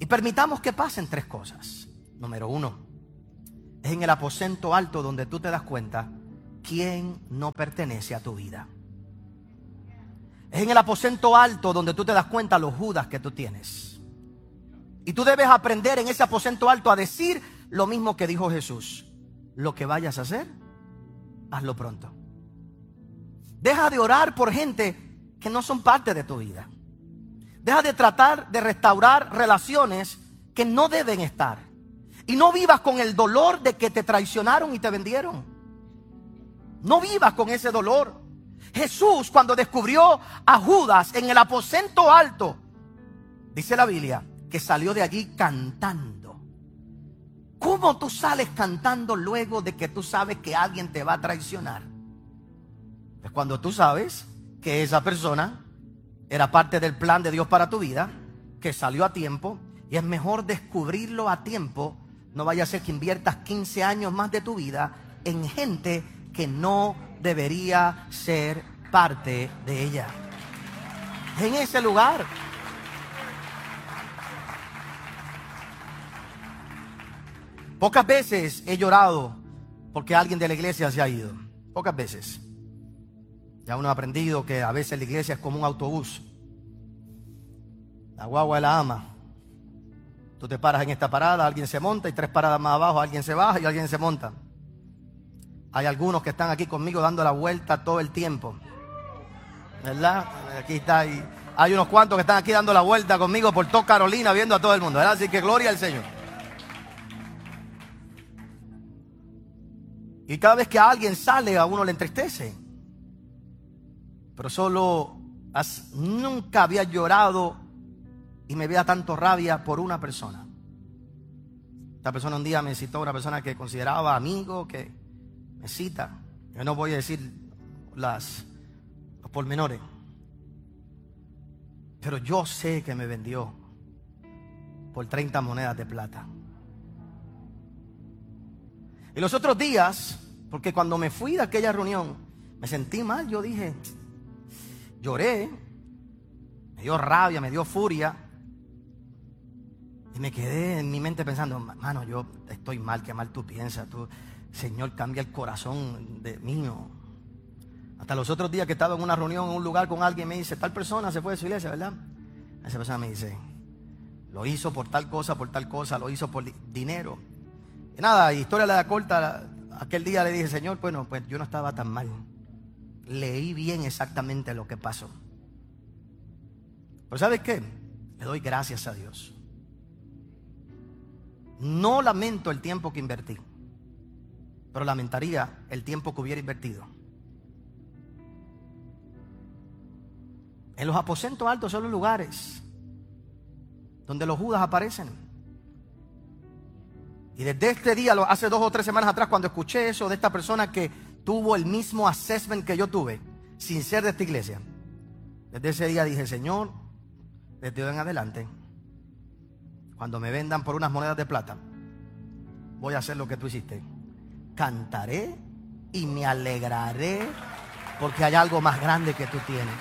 Y permitamos que pasen tres cosas. Número uno, es en el aposento alto donde tú te das cuenta quién no pertenece a tu vida. Es en el aposento alto donde tú te das cuenta los Judas que tú tienes. Y tú debes aprender en ese aposento alto a decir lo mismo que dijo Jesús. Lo que vayas a hacer, hazlo pronto. Deja de orar por gente que no son parte de tu vida. Deja de tratar de restaurar relaciones que no deben estar. Y no vivas con el dolor de que te traicionaron y te vendieron. No vivas con ese dolor. Jesús, cuando descubrió a Judas en el aposento alto, dice la Biblia que salió de allí cantando. ¿Cómo tú sales cantando luego de que tú sabes que alguien te va a traicionar? Es cuando tú sabes que esa persona era parte del plan de Dios para tu vida, que salió a tiempo, y es mejor descubrirlo a tiempo. No vaya a ser que inviertas quince años más de tu vida en gente que no debería ser parte de ella. En ese lugar. Pocas veces he llorado porque alguien de la iglesia se ha ido. Pocas veces. Ya uno ha aprendido que a veces la iglesia es como un autobús. La guagua la ama. Tú te paras en esta parada, alguien se monta, y tres paradas más abajo alguien se baja y alguien se monta. Hay algunos que están aquí conmigo dando la vuelta todo el tiempo, ¿verdad? Aquí está. Y hay unos cuantos que están aquí dando la vuelta conmigo por toda Carolina, viendo a todo el mundo, ¿verdad? Así que gloria al Señor. Y cada vez que alguien sale, a uno le entristece. Pero solo has, nunca había llorado y me veía tanto rabia por una persona. Esta persona un día me citó, una persona que consideraba amigo, que me cita. Yo no voy a decir las, los pormenores, pero yo sé que me vendió por treinta monedas de plata. Y los otros días, porque cuando me fui de aquella reunión, me sentí mal. Yo dije, lloré, me dio rabia, me dio furia. Y me quedé en mi mente pensando, mano, yo estoy mal, qué mal tú piensas. Tú, Señor, cambia el corazón de mío. Hasta los otros días que estaba en una reunión, en un lugar con alguien, me dice, tal persona se fue de su iglesia, ¿verdad? Esa persona me dice, lo hizo por tal cosa, por tal cosa, lo hizo por dinero. Y nada, historia la corta, aquel día le dije, Señor, bueno, pues yo no estaba tan mal. Leí bien exactamente lo que pasó. Pero ¿sabes qué? Le doy gracias a Dios. No lamento el tiempo que invertí, pero lamentaría el tiempo que hubiera invertido. En los aposentos altos son los lugares donde los Judas aparecen. Y desde este día, hace dos o tres semanas atrás, cuando escuché eso de esta persona que tuvo el mismo assessment que yo tuve, sin ser de esta iglesia, desde ese día dije, Señor, desde hoy en adelante, cuando me vendan por unas monedas de plata, voy a hacer lo que tú hiciste. Cantaré y me alegraré porque hay algo más grande que tú tienes.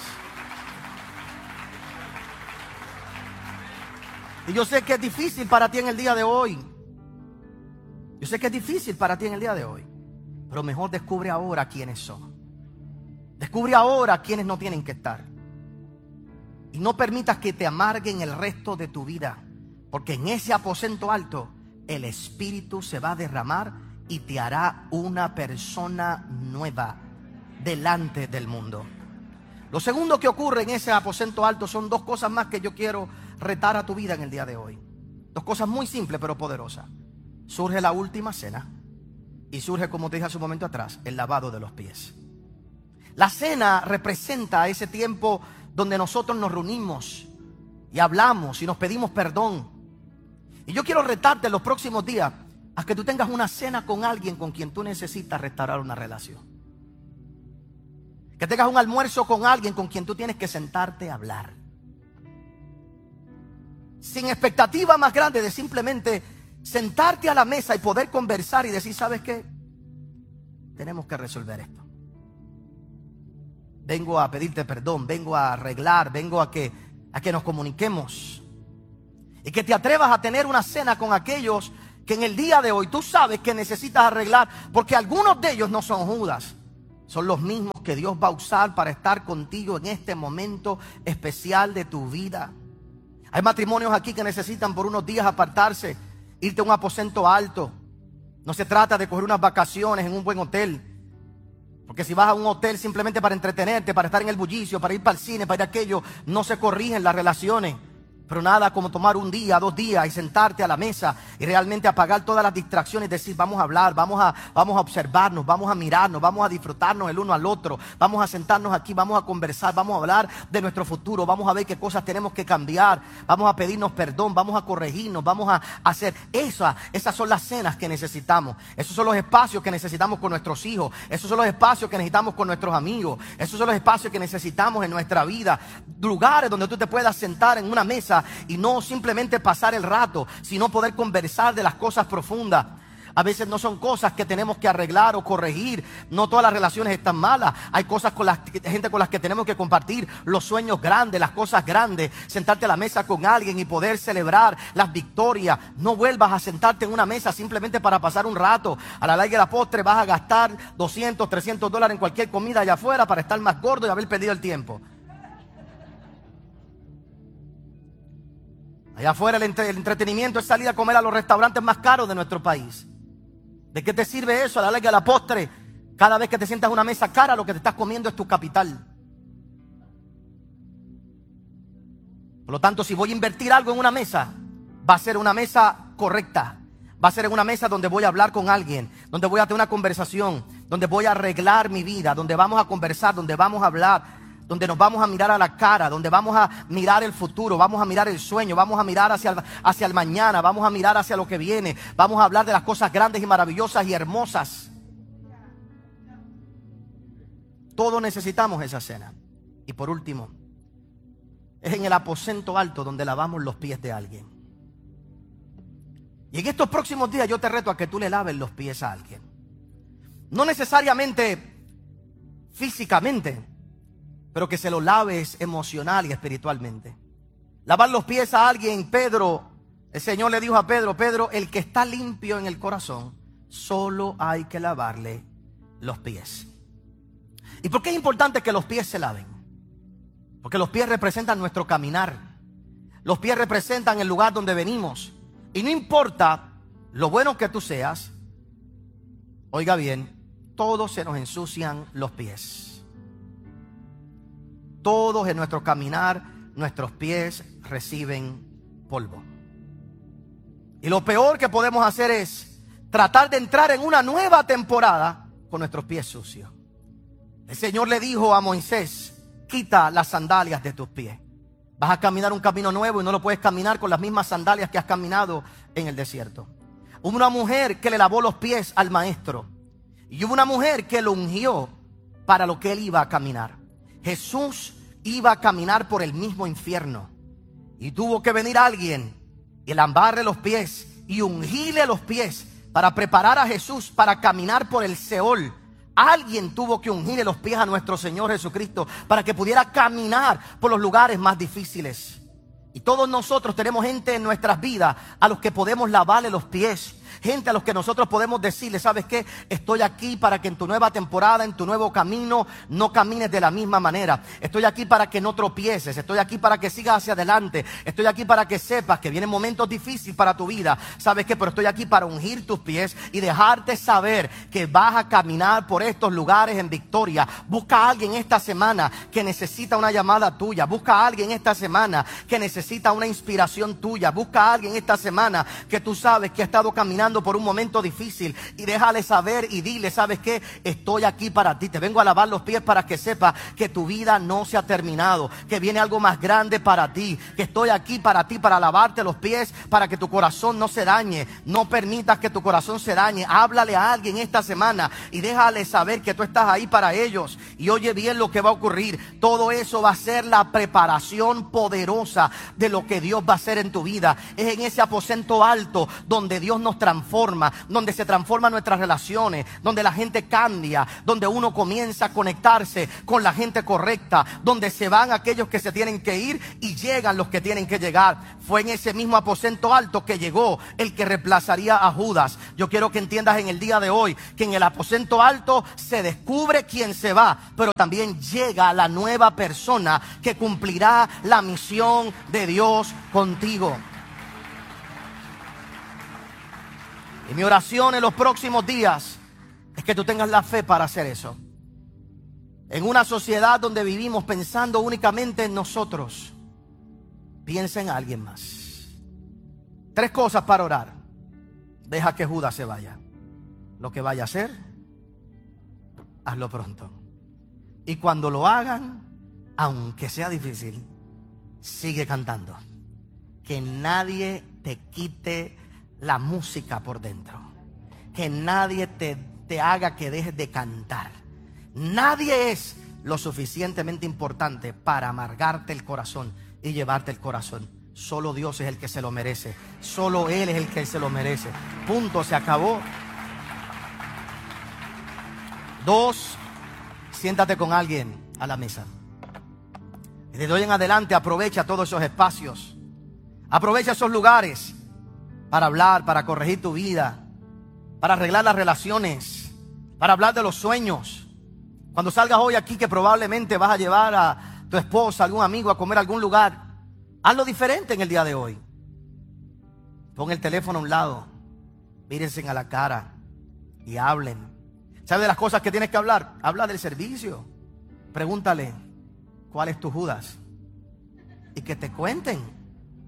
Y yo sé que es difícil para ti en el día de hoy. Yo sé que es difícil para ti en el día de hoy. Pero mejor descubre ahora quiénes son. Descubre ahora quiénes no tienen que estar. Y no permitas que te amarguen el resto de tu vida. Porque en ese aposento alto el Espíritu se va a derramar y te hará una persona nueva delante del mundo. Lo segundo que ocurre en ese aposento alto son dos cosas más que yo quiero retar a tu vida en el día de hoy. Dos cosas muy simples pero poderosas. Surge la última cena y surge, como te dije hace un momento atrás, el lavado de los pies. La cena representa ese tiempo donde nosotros nos reunimos y hablamos y nos pedimos perdón. Y yo quiero retarte en los próximos días a que tú tengas una cena con alguien con quien tú necesitas restaurar una relación. Que tengas un almuerzo con alguien con quien tú tienes que sentarte a hablar. Sin expectativa más grande de simplemente sentarte a la mesa y poder conversar y decir, ¿sabes qué? Tenemos que resolver esto. Vengo a pedirte perdón, vengo a arreglar, vengo a que, a que nos comuniquemos. Y que te atrevas a tener una cena con aquellos que en el día de hoy tú sabes que necesitas arreglar, porque algunos de ellos no son Judas, son los mismos que Dios va a usar para estar contigo en este momento especial de tu vida. Hay matrimonios aquí que necesitan por unos días apartarse, irte a un aposento alto. No se trata de coger unas vacaciones en un buen hotel, porque si vas a un hotel simplemente para entretenerte, para estar en el bullicio, para ir para el cine, para ir a aquello, no se corrigen las relaciones. Pero nada como tomar un día, dos días y sentarte a la mesa y realmente apagar todas las distracciones y decir, vamos a hablar, vamos a, vamos a observarnos, vamos a mirarnos, vamos a disfrutarnos el uno al otro, vamos a sentarnos aquí, vamos a conversar, vamos a hablar de nuestro futuro, vamos a ver qué cosas tenemos que cambiar, vamos a pedirnos perdón, vamos a corregirnos, vamos a hacer esa, esas son las cenas que necesitamos, esos son los espacios que necesitamos con nuestros hijos, esos son los espacios que necesitamos con nuestros amigos, esos son los espacios que necesitamos en nuestra vida, lugares donde tú te puedas sentar en una mesa y no simplemente pasar el rato, sino poder conversar de las cosas profundas. A veces no son cosas que tenemos que arreglar o corregir. No todas las relaciones están malas. Hay cosas con la gente con las que tenemos que compartir los sueños grandes, las cosas grandes. Sentarte a la mesa con alguien y poder celebrar las victorias. No vuelvas a sentarte en una mesa simplemente para pasar un rato. A la larga de la postre vas a gastar doscientos, trescientos dólares en cualquier comida allá afuera para estar más gordo y haber perdido el tiempo. Allá afuera el, entre, el entretenimiento es salir a comer a los restaurantes más caros de nuestro país. ¿De qué te sirve eso? A la larga de la postre, cada vez que te sientas a una mesa cara, lo que te estás comiendo es tu capital. Por lo tanto, si voy a invertir algo en una mesa, va a ser una mesa correcta. Va a ser en una mesa donde voy a hablar con alguien, donde voy a tener una conversación, donde voy a arreglar mi vida, donde vamos a conversar, donde vamos a hablar, donde nos vamos a mirar a la cara, donde vamos a mirar el futuro, vamos a mirar el sueño, vamos a mirar hacia el, hacia el mañana, vamos a mirar hacia lo que viene, vamos a hablar de las cosas grandes y maravillosas y hermosas. Todos necesitamos esa cena. Y por último, es en el aposento alto donde lavamos los pies de alguien. Y en estos próximos días yo te reto a que tú le laves los pies a alguien. No necesariamente físicamente, pero que se lo laves emocional y espiritualmente. Lavar los pies a alguien, Pedro, el Señor le dijo a Pedro, Pedro, el que está limpio en el corazón, solo hay que lavarle los pies. ¿Y por qué es importante que los pies se laven? Porque los pies representan nuestro caminar. Los pies representan el lugar donde venimos. Y no importa lo bueno que tú seas, oiga bien, todos se nos ensucian los pies. Todos en nuestro caminar, nuestros pies reciben polvo. Y lo peor que podemos hacer es tratar de entrar en una nueva temporada con nuestros pies sucios. El Señor le dijo a Moisés, quita las sandalias de tus pies. Vas a caminar un camino nuevo y no lo puedes caminar con las mismas sandalias que has caminado en el desierto. Hubo una mujer que le lavó los pies al maestro. Y hubo una mujer que lo ungió para lo que él iba a caminar. Jesús iba a caminar por el mismo infierno y tuvo que venir alguien y lavarle los pies y ungirle los pies para preparar a Jesús para caminar por el Seol. Alguien tuvo que ungirle los pies a nuestro Señor Jesucristo para que pudiera caminar por los lugares más difíciles. Y todos nosotros tenemos gente en nuestras vidas a los que podemos lavarle los pies. Gente a los que nosotros podemos decirle, ¿sabes qué? Estoy aquí para que en tu nueva temporada, en tu nuevo camino, no camines de la misma manera. Estoy aquí para que no tropieces. Estoy aquí para que sigas hacia adelante. Estoy aquí para que sepas que vienen momentos difíciles para tu vida. ¿Sabes qué? Pero estoy aquí para ungir tus pies y dejarte saber que vas a caminar por estos lugares en victoria. Busca a alguien esta semana que necesita una llamada tuya. Busca a alguien esta semana que necesita una inspiración tuya. Busca a alguien esta semana que tú sabes que ha estado caminando por un momento difícil y déjale saber y dile, ¿sabes qué? Estoy aquí para ti, te vengo a lavar los pies para que sepas que tu vida no se ha terminado, que viene algo más grande para ti, que estoy aquí para ti, para lavarte los pies, para que tu corazón no se dañe. No permitas que tu corazón se dañe. Háblale a alguien esta semana y déjale saber que tú estás ahí para ellos. Y oye bien lo que va a ocurrir. Todo eso va a ser la preparación poderosa de lo que Dios va a hacer en tu vida. Es en ese aposento alto donde Dios nos trae transforma, donde se transforman nuestras relaciones, donde la gente cambia, donde uno comienza a conectarse con la gente correcta, donde se van aquellos que se tienen que ir y llegan los que tienen que llegar. Fue en ese mismo aposento alto que llegó el que reemplazaría a Judas. Yo quiero que entiendas en el día de hoy que en el aposento alto se descubre quién se va, pero también llega la nueva persona que cumplirá la misión de Dios contigo. Y mi oración en los próximos días es que tú tengas la fe para hacer eso. En una sociedad donde vivimos pensando únicamente en nosotros, piensa en alguien más. Tres cosas para orar. Deja que Judas se vaya. Lo que vaya a hacer, hazlo pronto. Y cuando lo hagan, aunque sea difícil, sigue cantando. Que nadie te quite la música por dentro. Que nadie te, te haga que dejes de cantar. Nadie es lo suficientemente importante para amargarte el corazón y llevarte el corazón. Solo Dios es el que se lo merece. Solo Él es el que se lo merece. Punto, se acabó. Dos, siéntate con alguien a la mesa. Y de hoy en adelante aprovecha todos esos espacios. Aprovecha esos lugares para hablar, para corregir tu vida, para arreglar las relaciones, para hablar de los sueños. Cuando salgas hoy aquí, que probablemente vas a llevar a tu esposa, algún amigo a comer a algún lugar, hazlo diferente en el día de hoy. Pon el teléfono a un lado, mírense a la cara y hablen. ¿Sabes de las cosas que tienes que hablar? Habla del servicio. Pregúntale, ¿cuál es tu Judas? Y que te cuenten.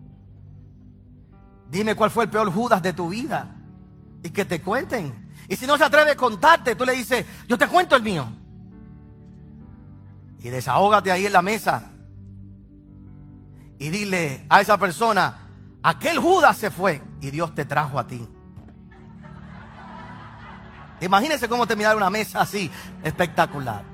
Dime cuál fue el peor Judas de tu vida y que te cuenten. Y si no se atreve a contarte, tú le dices, yo te cuento el mío. Y desahógate ahí en la mesa. Y dile a esa persona, aquel Judas se fue y Dios te trajo a ti. Imagínense cómo terminar una mesa así, espectacular.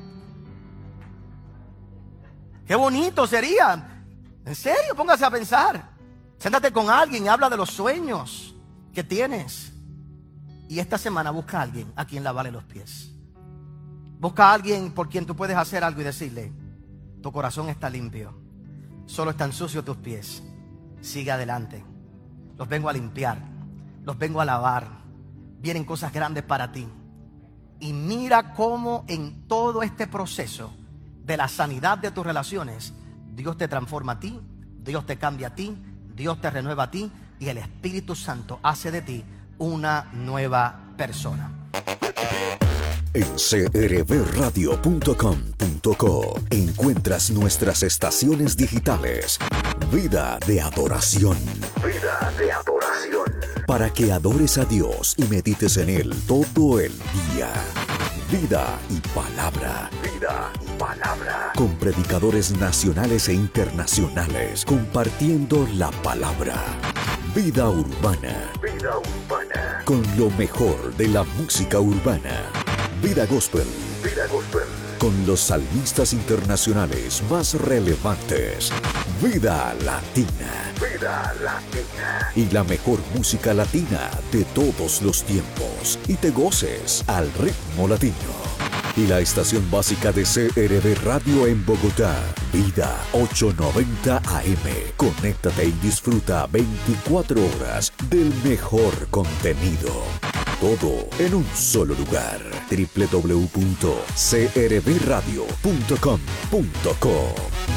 Qué bonito sería. En serio, póngase a pensar. Siéntate con alguien y habla de los sueños que tienes. Y esta semana busca a alguien a quien lavarle los pies. Busca a alguien por quien tú puedes hacer algo y decirle, tu corazón está limpio, solo están sucios tus pies. Sigue adelante. Los vengo a limpiar, los vengo a lavar. Vienen cosas grandes para ti. Y mira cómo en todo este proceso de la sanidad de tus relaciones, Dios te transforma a ti, Dios te cambia a ti, Dios te renueva a ti y el Espíritu Santo hace de ti una nueva persona. En c r b radio punto com punto co encuentras nuestras estaciones digitales. Vida de adoración. Vida de adoración. Para que adores a Dios y medites en Él todo el día. Vida y palabra. Vida y palabra. Con predicadores nacionales e internacionales compartiendo la palabra. Vida urbana. Vida urbana. Con lo mejor de la música urbana. Vida gospel. Vida gospel. Con los salmistas internacionales más relevantes. Vida latina. Vida latina. Y la mejor música latina de todos los tiempos. Y te goces al ritmo latino. Y la estación básica de C R B Radio en Bogotá. Vida ochocientos noventa A M. Conéctate y disfruta veinticuatro horas del mejor contenido. Todo en un solo lugar. doble u doble u doble u punto c r b radio punto com punto co.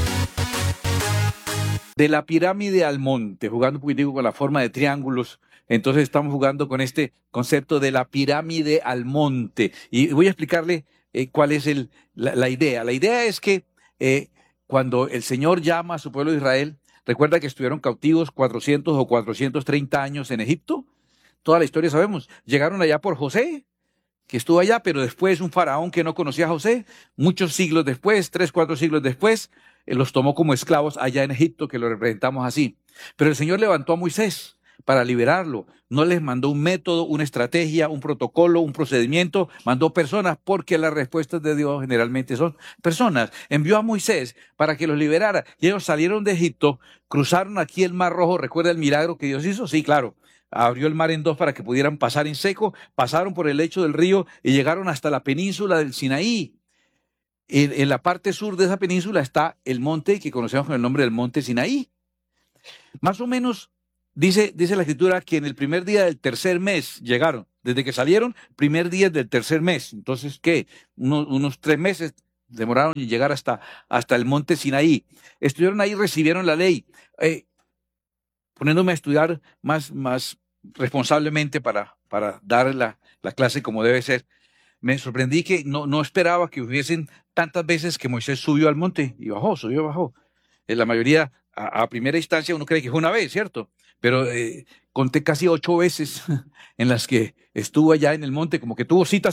De la pirámide al monte, jugando un poquitico con la forma de triángulos. Entonces estamos jugando con este concepto de la pirámide al monte. Y voy a explicarle eh, cuál es el, la, la idea. La idea es que eh, cuando el Señor llama a su pueblo de Israel, recuerda que estuvieron cautivos cuatrocientos o cuatrocientos treinta años en Egipto. Toda la historia sabemos. Llegaron allá por José, que estuvo allá, pero después un faraón que no conocía a José, muchos siglos después, tres, cuatro siglos después, eh, los tomó como esclavos allá en Egipto, que lo representamos así. Pero el Señor levantó a Moisés para liberarlo. No les mandó un método, una estrategia, un protocolo, un procedimiento, mandó personas, porque las respuestas de Dios generalmente son personas. Envió a Moisés para que los liberara y ellos salieron de Egipto, cruzaron aquí el Mar Rojo. ¿Recuerda el milagro que Dios hizo? Sí, claro. abrió el mar en dos para que pudieran pasar en seco, pasaron por el lecho del río y llegaron hasta la península del Sinaí. En, en la parte sur de esa península está el monte que conocemos con el nombre del monte Sinaí. Más o menos dice, dice la escritura que en el primer día del tercer mes llegaron. Desde que salieron, primer día del tercer mes. Entonces, ¿qué? Unos, unos tres meses demoraron en llegar hasta, hasta el monte Sinaí. Estuvieron ahí, recibieron la ley. Eh, poniéndome a estudiar más, más responsablemente para, para dar la, la clase como debe ser, me sorprendí que no, no esperaba que hubiesen tantas veces que Moisés subió al monte y bajó, subió y bajó. En la mayoría, a, a primera instancia, uno cree que fue una vez, ¿cierto? Pero eh, conté casi ocho veces en las que estuvo allá en el monte, como que tuvo citas